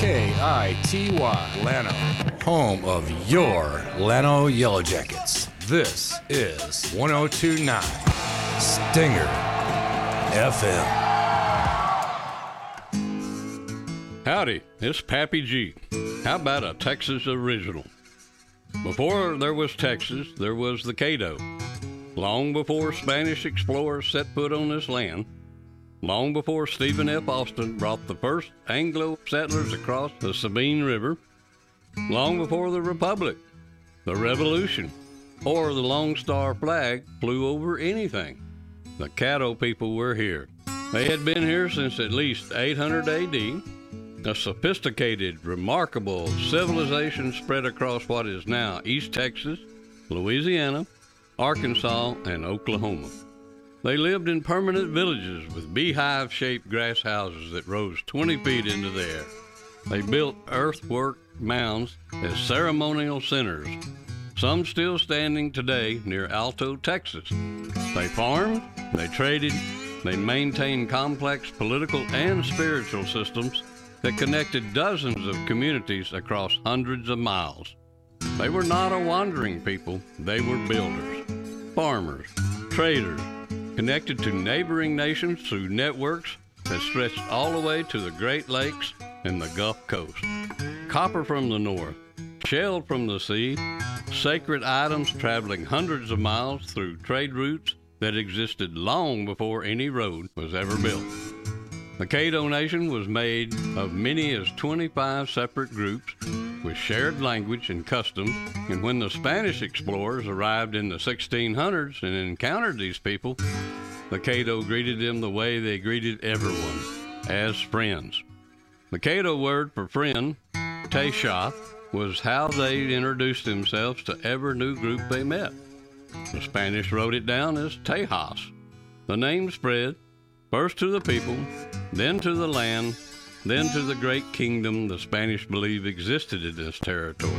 KITY Llano, home of your Llano Yellow Jackets. This is 102.9 Stinger FM. Howdy, it's Pappy G. How about a Texas original? Before there was Texas, there was the Caddo. Long before Spanish explorers set foot on this land, long before Stephen F. Austin brought the first Anglo settlers across the Sabine River, long before the Republic, the Revolution, or the Lone Star flag flew over anything, the Caddo people were here. They had been here since at least 800 A.D., a sophisticated, remarkable civilization spread across what is now East Texas, Louisiana, Arkansas, and Oklahoma. They lived in permanent villages with beehive-shaped grass houses that rose 20 feet into the air. They built earthwork mounds as ceremonial centers, some still standing today near Alto, Texas. They farmed, they traded, they maintained complex political and spiritual systems that connected dozens of communities across hundreds of miles. They were not a wandering people, they were builders, farmers, traders, connected to neighboring nations through networks that stretched all the way to the Great Lakes and the Gulf Coast. Copper from the north, shell from the sea, sacred items traveling hundreds of miles through trade routes that existed long before any road was ever built. The Caddo Nation was made of many as 25 separate groups with shared language and customs, and when the Spanish explorers arrived in the 1600s and encountered these people, the Caddo greeted them the way they greeted everyone, as friends. The Caddo word for friend, Teisha, was how they introduced themselves to every new group they met. The Spanish wrote it down as Tejas. The name spread, first to the people, then to the land, then to the great kingdom the Spanish believed existed in this territory.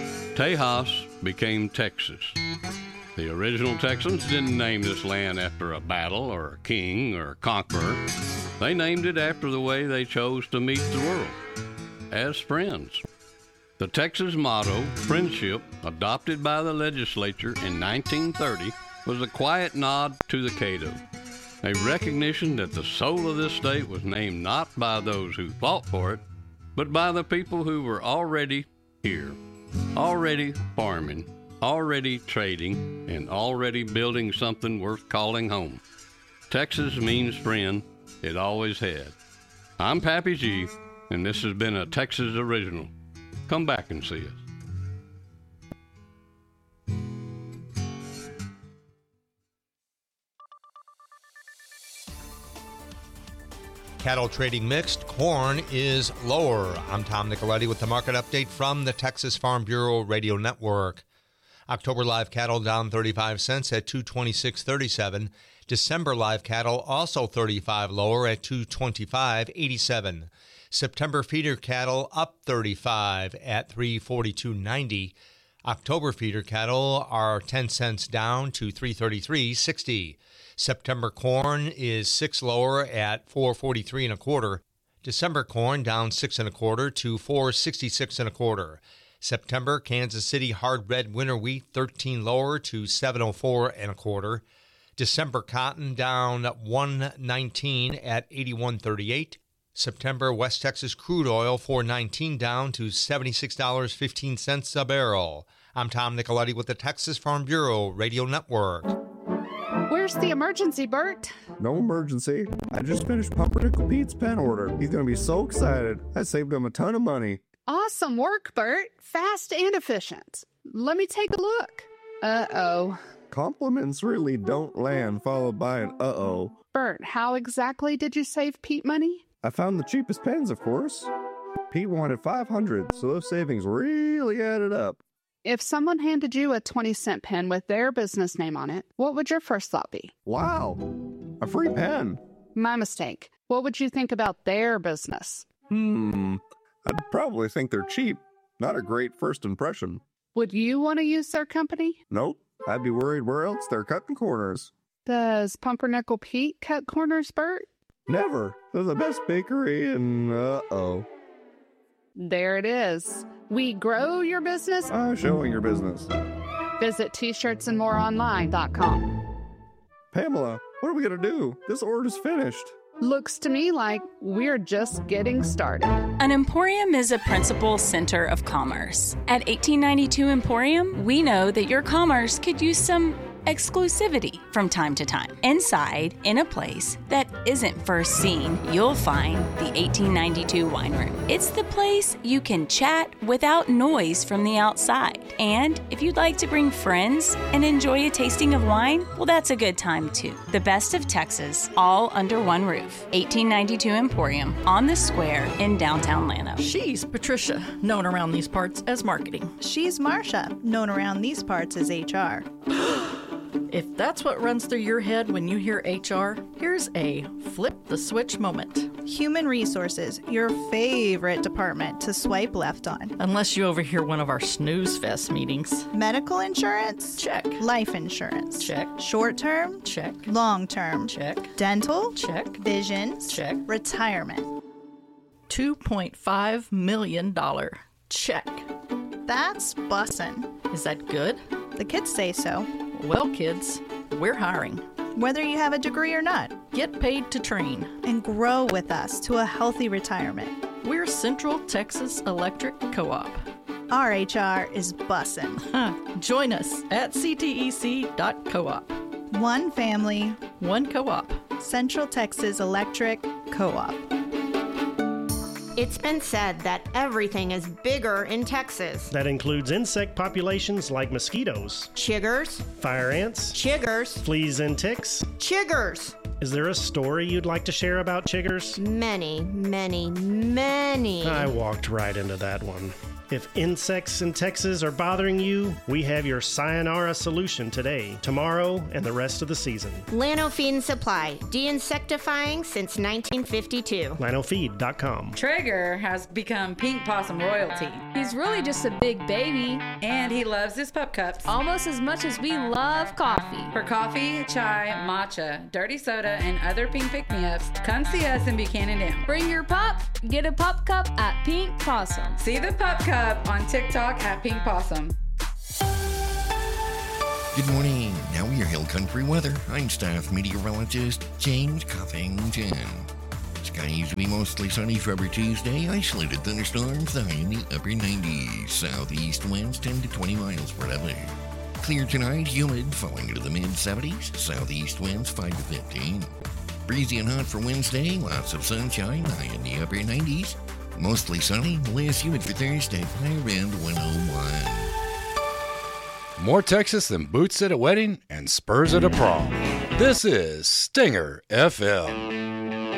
Tejas became Texas. The original Texans didn't name this land after a battle or a king or a conqueror. They named it after the way they chose to meet the world, as friends. The Texas motto, friendship, adopted by the legislature in 1930, was a quiet nod to the Caddo, a recognition that the soul of this state was named not by those who fought for it, but by the people who were already here, already farming, already trading, and already building something worth calling home. Texas means friend. It always had. I'm Pappy G, and this has been a Texas original. Come back and see us. Cattle trading mixed. Corn is lower. I'm Tom Nicoletti with the market update from the Texas Farm Bureau Radio Network. October live cattle down 35 cents at $226.37. December live cattle also 35 lower at $225.87. September feeder cattle up 35 at $342.90. October feeder cattle are 10 cents down to $333.60. September corn is 6 lower at $443 1/4. December corn down 6 1/4 to $466 1/4. September Kansas City hard red winter wheat 13 lower to $704 1/4. December cotton down 119 at $81.38. September West Texas crude oil $4.19 down to $76.15 a barrel. I'm Tom Nicoletti with the Texas Farm Bureau Radio Network. Where's the emergency, Bert? No emergency. I just finished Pumpernickel Pete's pen order. He's going to be so excited. I saved him a ton of money. Awesome work, Bert. Fast and efficient. Let me take a look. Uh-oh. Compliments really don't land followed by an uh-oh. Bert, how exactly did you save Pete money? I found the cheapest pens, of course. Pete wanted 500, so those savings really added up. If someone handed you a 20-cent pen with their business name on it, what would your first thought be? Wow, a free pen. My mistake. What would you think about their business? I'd probably think they're cheap. Not a great first impression. Would you want to use their company? Nope. I'd be worried where else they're cutting corners. Does Pumpernickel Pete cut corners, Bert? Never. They're the best bakery and uh-oh. There it is. We grow your business. Showing your business. Visit t-shirtsandmoreonline.com. Pamela, what are we going to do? This order's finished. Looks to me like we're just getting started. An emporium is a principal center of commerce. At 1892 Emporium, we know that your commerce could use some exclusivity from time to time. Inside, in a place that isn't first seen, you'll find the 1892 Wine Room. It's the place you can chat without noise from the outside. And if you'd like to bring friends and enjoy a tasting of wine, well, that's a good time too. The best of Texas, all under one roof. 1892 Emporium on the square in downtown Llano. She's Patricia, known around these parts as marketing. She's Marsha, known around these parts as HR. If that's what runs through your head when you hear HR, here's a flip the switch moment. Human Resources, your favorite department to swipe left on. Unless you overhear one of our snooze fest meetings. Medical insurance? Check. Life insurance? Check. Short term? Check. Long term? Check. Dental? Check. Vision? Check. Retirement? $2.5 million check. That's bussin'. Is that good? The kids say so. Well, kids, we're hiring. Whether you have a degree or not. Get paid to train. And grow with us to a healthy retirement. We're Central Texas Electric Co-op. Our HR is bussin'. Join us at ctec.coop. One family. One co-op. Central Texas Electric Co-op. It's been said that everything is bigger in Texas. That includes insect populations like mosquitoes, Chiggers, fire ants, chiggers, fleas and ticks. chiggers. Is there a story you'd like to share about chiggers? Many, many, many. I walked right into that one. If insects in Texas are bothering you, we have your sayonara solution today, tomorrow, and the rest of the season. Llano Feed and Supply, de-insectifying since 1952. LlanoFeed.com. Traeger has become Pink Possum royalty. He's really just a big baby. And he loves his pup cups. Almost as much as we love coffee. For coffee, chai, matcha, dirty soda, and other pink pick-me-ups, come see us in Buchanan Dam. Bring your pup, get a pup cup at Pink Possum. See the pup cup on TikTok at Pink Possum. Good morning. Now your Hill Country weather. I'm staff meteorologist James Covington. Skies to be mostly sunny for every Tuesday. Isolated thunderstorms, high in the upper 90s. Southeast winds 10 to 20 miles per hour. Clear tonight, humid, falling into the mid-70s. Southeast winds 5 to 15. Breezy and hot for Wednesday. Lots of sunshine, high in the upper 90s. Mostly sunny, less humid for Thursday, high around 101. More Texas than boots at a wedding and spurs at a prom. This is Stinger FM.